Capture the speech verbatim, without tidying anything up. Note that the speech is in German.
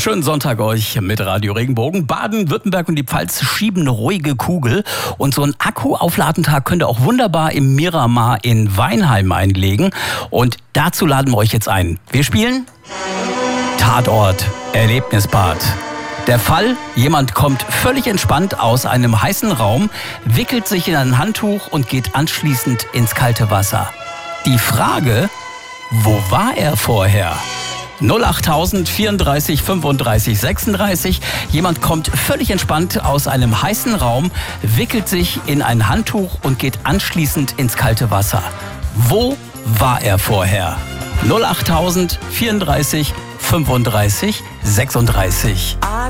Schönen Sonntag euch mit Radio Regenbogen. Baden-Württemberg und die Pfalz schieben eine ruhige Kugel. Und so ein Akku-Aufladentag könnt ihr auch wunderbar im Miramar in Weinheim einlegen. Und dazu laden wir euch jetzt ein. Wir spielen Tatort, Erlebnisbad. Der Fall: Jemand kommt völlig entspannt aus einem heißen Raum, wickelt sich in ein Handtuch und geht anschließend ins kalte Wasser. Die Frage: Wo war er vorher? null achttausend vierunddreißig fünfunddreißig sechsunddreißig. Jemand kommt völlig entspannt aus einem heißen Raum, wickelt sich in ein Handtuch und geht anschließend ins kalte Wasser. Wo war er vorher? null achttausend vierunddreißig fünfunddreißig sechsunddreißig.